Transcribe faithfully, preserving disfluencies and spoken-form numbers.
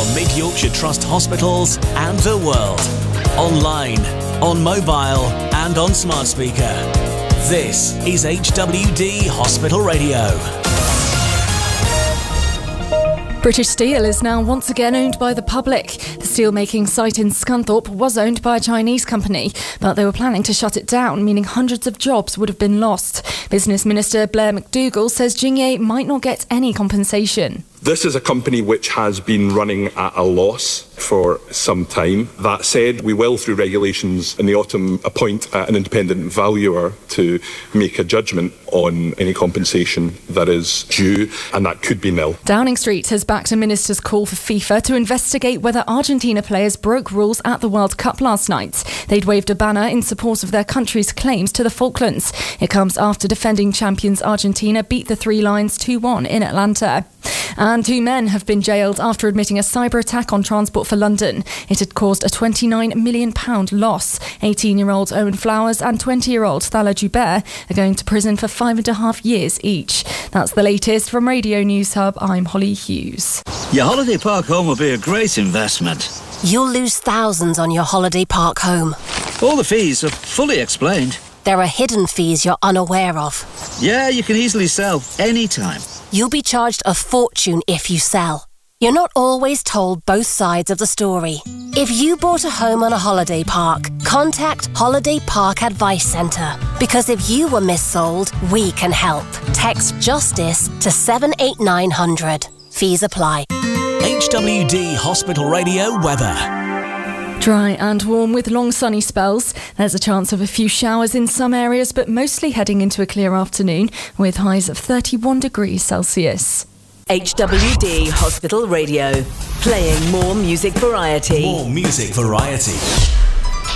from Mid-Yorkshire Trust hospitals and the world. Online, on mobile and on smart speaker. This is H W D Hospital Radio. British Steel is now once again owned by the public. The steelmaking site in Scunthorpe was owned by a Chinese company, but they were planning to shut it down, meaning hundreds of jobs would have been lost. Business Minister Blair McDougall says Jingye might not get any compensation. This is a company which has been running at a loss for some time. That said, we will, through regulations in the autumn, appoint an independent valuer to make a judgment on any compensation that is due, and that could be nil. Downing Street has backed a minister's call for FIFA to investigate whether Argentina players broke rules at the World Cup last night. They'd waved a banner in support of their country's claims to the Falklands. It comes after defending champions Argentina beat the Three Lions two one in Atlanta. And two men have been jailed after admitting a cyber attack on Transport for London. It had caused a twenty-nine million pounds loss. eighteen-year-old Owen Flowers and twenty-year-old Thala Joubert are going to prison for five and a half years each. That's the latest from Radio News Hub. I'm Holly Hughes. Your holiday park home will be a great investment. You'll lose thousands on your holiday park home. All the fees are fully explained. There are hidden fees you're unaware of. Yeah, you can easily sell anytime. You'll be charged a fortune if you sell. You're not always told both sides of the story. If you bought a home on a holiday park, contact Holiday Park Advice Centre. Because if you were missold, we can help. Text JUSTICE to seven eight nine hundred. Fees apply. H W D Hospital Radio weather. Dry and warm with long sunny spells. There's a chance of a few showers in some areas, but mostly heading into a clear afternoon with highs of thirty-one degrees Celsius. H W D Hospital Radio, playing more music variety. More music variety.